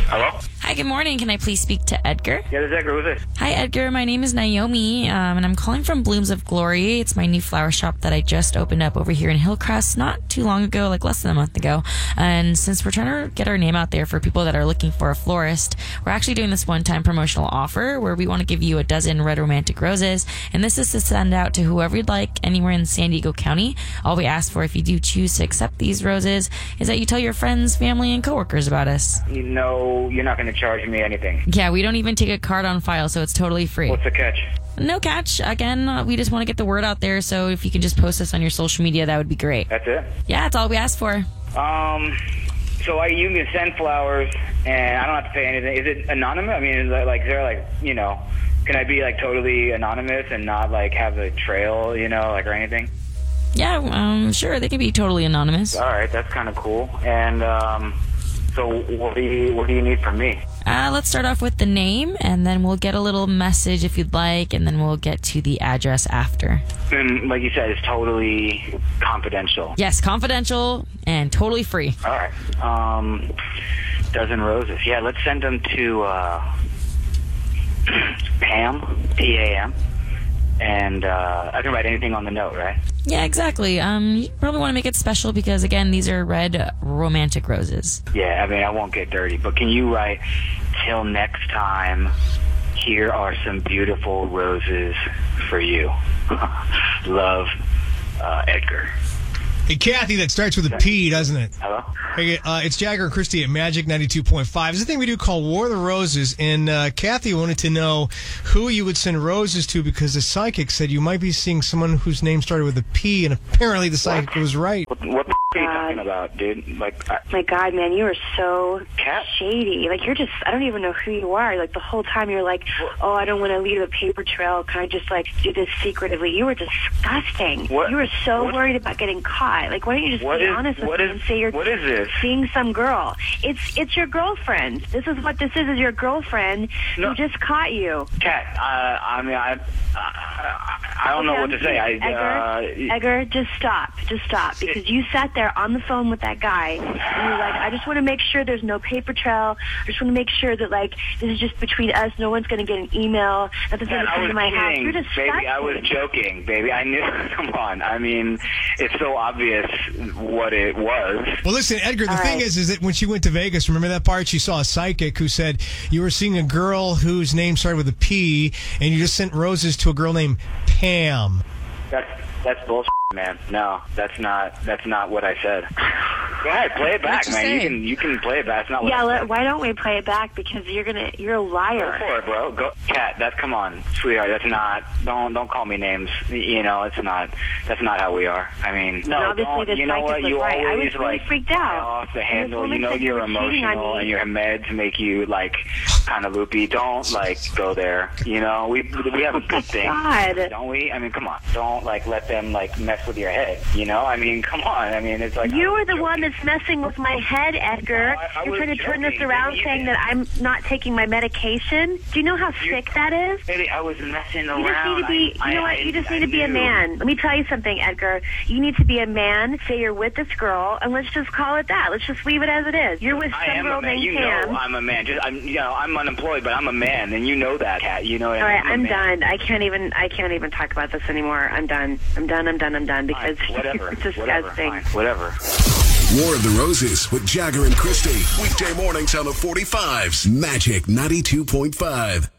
Hello? Hi, good morning. Can I please speak to Edgar? Yeah, this is Edgar. Who's this? Hi, Edgar. My name is Naomi, and I'm calling from Blooms of Glory. It's my new flower shop that I just opened up over here in Hillcrest not too long ago, like less than a month ago. And since we're trying to get our name out there for people that are looking for a florist, we're actually doing this one-time promotional offer where we want to give you a dozen red romantic roses. And this is to send out to whoever you'd like anywhere in San Diego County. All we ask for, if you do choose to accept these roses, is that you tell your friends, family, and coworkers about us. You know you're not going to charge me anything. Yeah, we don't even take a card on file, so it's totally free. What's the catch? No catch. Again, we just want to get the word out there, so if you can just post us on your social media, that would be great. That's it? Yeah, that's all we ask for. So you can send flowers, and I don't have to pay anything. Is it anonymous? I mean, can I be like totally anonymous and not like have a trail, or anything? Yeah, sure. They can be totally anonymous. All right, that's kind of cool. And so what do you need from me? Let's start off with the name, and then we'll get a little message if you'd like, and then we'll get to the address after. And like you said, it's totally confidential. Yes, confidential and totally free. All right. Dozen roses. Yeah, let's send them to Pam, P-A-M. And I can write anything on the note, right? Yeah, exactly. You probably want to make it special because, again, these are red romantic roses. Yeah, I mean, I won't get dirty, but can you write, till next time, here are some beautiful roses for you. Love, Edgar. Hey, Kathy, that starts with a P, doesn't it? Hello? Hey, it's Jagger and Christy at Magic 92.5. It's a thing we do called War of the Roses, and Kathy wanted to know who you would send roses to because the psychic said you might be seeing someone whose name started with a P, and apparently the psychic was right. What the are you talking about, dude? My God, man, you are so Kat? shady. Like, you're just, I don't even know who you are. Like, the whole time you're like, oh, I don't want to leave a paper trail. Can I just, do this secretively? You were disgusting. What? You were so worried about getting caught. Like, why don't you just be honest with me and say you're what is this? seeing some girl? It's your girlfriend. This is what this is your girlfriend who just caught you. Kat, I don't know what to say. Edgar, just stop. Just stop. Because you sat there on the phone with that guy, and you're like, I just want to make sure there's no paper trail. I just want to make sure that, this is just between us. No one's going to get an email. Nothing's going to come to my house. You're disgusting. Baby, I was joking, baby. I knew. Come on. I mean, it's so obvious what it was. Well, listen, Edgar, the thing is that when she went to Vegas, remember that part? She saw a psychic who said you were seeing a girl whose name started with a P, and you just sent roses to a girl named Pam. That's bullshit, man. No, that's not what I said. Go ahead, play it back, man. You can play it back. It's not what I said. Why don't we play it back? Because you're a liar. Go for it, bro. Go, Kat. Come on, sweetheart. That's not. Don't call me names. It's not. That's not how we are. I mean, no. Obviously, Don't. You know what? You right. always I was really freaked out. Off the handle. You know you're emotional, and your meds make you kind of loopy. Don't go there. We have a good thing, don't we? I mean, come on. Don't let them mess with your head. I mean, come on. I mean, it's you were the one that's messing with my head, Edgar. You're trying to turn this around, saying that I'm not taking my medication. Do you know how sick that is? Baby, I was messing around. You just need to be. You know what? You just need to be a man. Let me tell you something, Edgar. You need to be a man. Say you're with this girl, and let's just call it that. Let's just leave it as it is. You're with some girl named Pam. I'm a man. I'm unemployed, but I'm a man, and you know that, Kat. You know what I mean? All right, I'm done. I can't even talk about this anymore. I'm done because it's disgusting. Whatever. War of the Roses with Jagger and Christy. Weekday mornings on the 45s. Magic 92.5.